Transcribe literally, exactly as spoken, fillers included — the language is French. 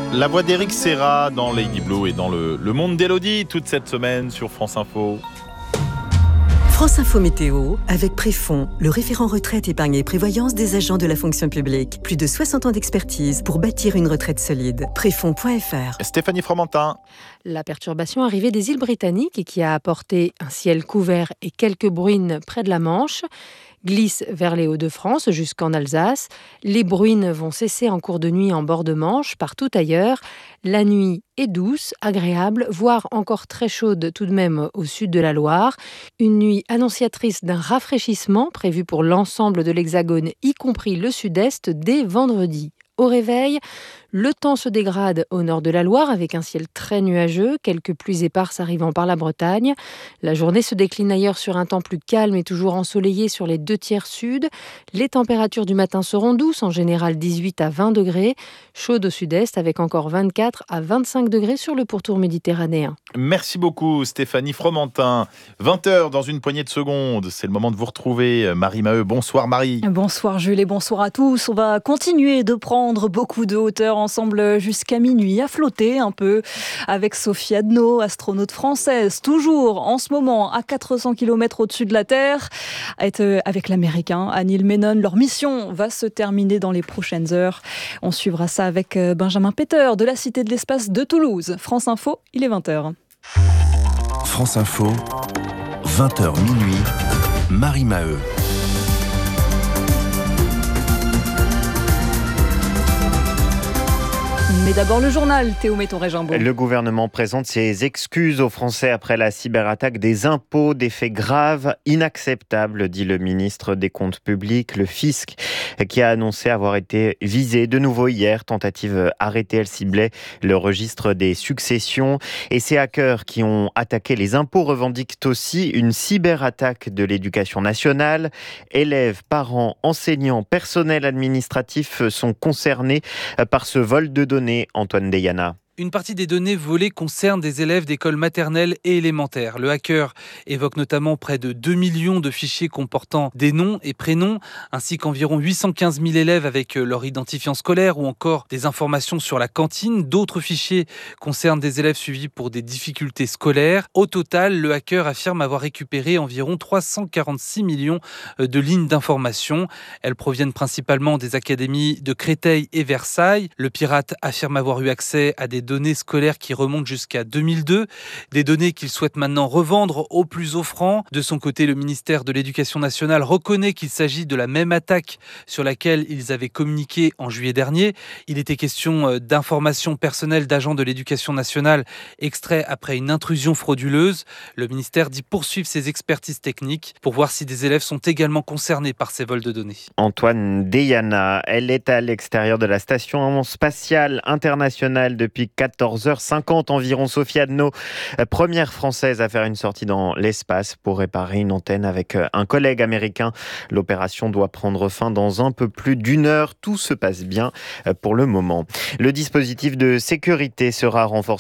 La voix d'Éric Serra dans Lady Blue et dans le, le monde d'Élodie toute cette semaine sur France Info. France Info Météo, avec Préfond, le référent retraite, épargne et prévoyance des agents de la fonction publique. Plus de soixante ans d'expertise pour bâtir une retraite solide. Préfond point f r. Stéphanie Fromentin. La perturbation arrivée des îles Britanniques et qui a apporté un ciel couvert et quelques bruines près de la Manche glisse vers les Hauts-de-France jusqu'en Alsace. Les bruines vont cesser en cours de nuit en bord de Manche. Partout ailleurs, la nuit est douce, agréable, voire encore très chaude tout de même au sud de la Loire. Une nuit annonciatrice d'un rafraîchissement prévu pour l'ensemble de l'Hexagone, y compris le sud-est, dès vendredi. Au réveil, le temps se dégrade au nord de la Loire avec un ciel très nuageux, quelques pluies éparses arrivant par la Bretagne. La journée se décline ailleurs sur un temps plus calme et toujours ensoleillé sur les deux tiers sud. Les températures du matin seront douces, en général dix-huit à vingt degrés, chaudes au sud-est avec encore vingt-quatre à vingt-cinq degrés sur le pourtour méditerranéen. Merci beaucoup Stéphanie Fromentin. vingt heures dans une poignée de secondes, c'est le moment de vous retrouver. Marie Maheu, bonsoir Marie. Bonsoir Jules et bonsoir à tous. On va continuer de prendre beaucoup de hauteur ensemble jusqu'à minuit, à flotter un peu avec Sophie Adno, astronaute française, toujours en ce moment à quatre cents kilomètres au-dessus de la Terre, avec l'américain Neil Menon. Leur mission va se terminer dans les prochaines heures. On suivra ça avec Benjamin Peter de la Cité de l'Espace de Toulouse. France Info, il est vingt heures. France Info, vingt heures minuit, Marie Maheu. Mais d'abord le journal, Théo Méton-Régimbaud. Le gouvernement présente ses excuses aux Français après la cyberattaque des impôts, des faits graves, inacceptables, dit le ministre des Comptes publics, le fisc, qui a annoncé avoir été visé de nouveau hier. Tentative arrêtée, elle ciblait le registre des successions. Et ces hackers qui ont attaqué les impôts revendiquent aussi une cyberattaque de l'éducation nationale. Élèves, parents, enseignants, personnel administratif sont concernés par ce vol de données. Antoine Deyana. Une partie des données volées concerne des élèves d'écoles maternelles et élémentaires. Le hacker évoque notamment près de deux millions de fichiers comportant des noms et prénoms, ainsi qu'environ huit cent quinze mille élèves avec leur identifiant scolaire ou encore des informations sur la cantine. D'autres fichiers concernent des élèves suivis pour des difficultés scolaires. Au total, le hacker affirme avoir récupéré environ trois cent quarante-six millions de lignes d'informations. Elles proviennent principalement des académies de Créteil et Versailles. Le pirate affirme avoir eu accès à des données scolaires qui remontent jusqu'à deux mille deux, des données qu'il souhaite maintenant revendre au plus offrant. De son côté, le ministère de l'Éducation nationale reconnaît qu'il s'agit de la même attaque sur laquelle ils avaient communiqué en juillet dernier. Il était question d'informations personnelles d'agents de l'Éducation nationale extraits après une intrusion frauduleuse. Le ministère dit poursuivre ses expertises techniques pour voir si des élèves sont également concernés par ces vols de données. Antoine Deyana, elle est à l'extérieur de la station spatiale internationale depuis quatorze heures cinquante environ. Sophie Adno, première française à faire une sortie dans l'espace pour réparer une antenne avec un collègue américain. L'opération doit prendre fin dans un peu plus d'une heure. Tout se passe bien pour le moment. Le dispositif de sécurité sera renforcé